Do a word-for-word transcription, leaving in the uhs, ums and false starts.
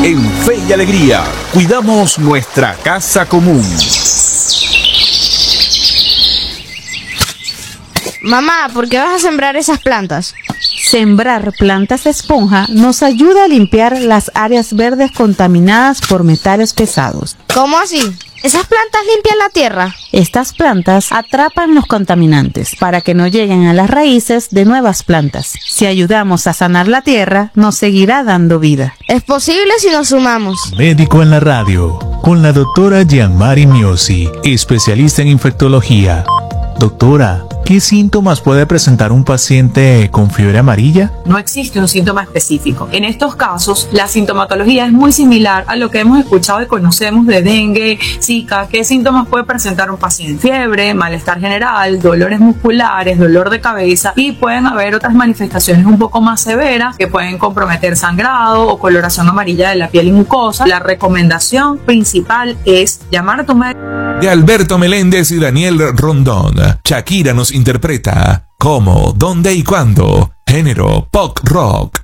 En Fe y Alegría, cuidamos nuestra casa común. Mamá, ¿por qué vas a sembrar esas plantas? Sembrar plantas de esponja nos ayuda a limpiar las áreas verdes contaminadas por metales pesados. ¿Cómo así? ¿Esas plantas limpian la tierra? Estas plantas atrapan los contaminantes para que no lleguen a las raíces de nuevas plantas. Si ayudamos a sanar la tierra, nos seguirá dando vida. Es posible si nos sumamos. Médico en la radio, con la doctora Gianmari Miosi, especialista en infectología. Doctora, ¿qué síntomas puede presentar un paciente con fiebre amarilla? No existe un síntoma específico. En estos casos, la sintomatología es muy similar a lo que hemos escuchado y conocemos de dengue, zika. ¿Qué síntomas puede presentar un paciente? Fiebre, malestar general, dolores musculares, dolor de cabeza, y pueden haber otras manifestaciones un poco más severas que pueden comprometer sangrado o coloración amarilla de la piel y mucosa. La recomendación principal es llamar a tu médico. De Alberto Meléndez y Daniel Rondón, Shakira nos interpreta ¿Cómo, dónde y cuándo? Género pop rock.